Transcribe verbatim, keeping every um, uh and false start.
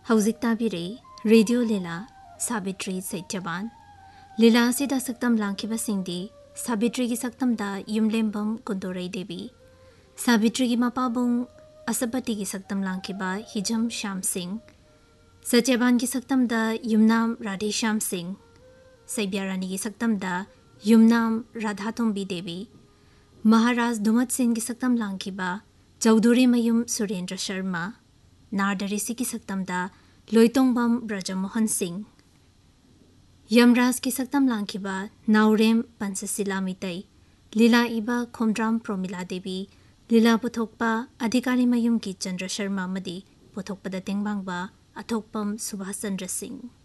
हौजिक ताबिरे radio लीला साबित्री सैत्यबान लीला असिदा सक्तम लांखिबा सिंगदी साबित्री की सक्तम दा युमलेंबम कुंदोरई देवी साबित्री की मपाबुंग असपति की सक्तम लांखिबा हिजम श्याम सिंह सत्यबान की सक्तम दा युमनाम राधे श्याम सिंह सैब्यारानी की सक्तम दा युमनाम राधातुंबी देवी महाराज धुमत सिंह की सक्तम लांखिबा चौधरी मयुम सुरेंद्र शर्मा नारदरिसी की सक्तम दा लोइतोंगबम ब्रजमोहन सिंह यमराज की सक्तम लांखिबा नाउरेम पंचशिला मितई लीला इबा खोमड्राम प्रोमिला देवी लीला पुथोकपा अधिकारी मयुम की चंद्र शर्मा मदी पुथोकपदा तेंगबांगबा अथोकपम सुभाष चंद्र सिंह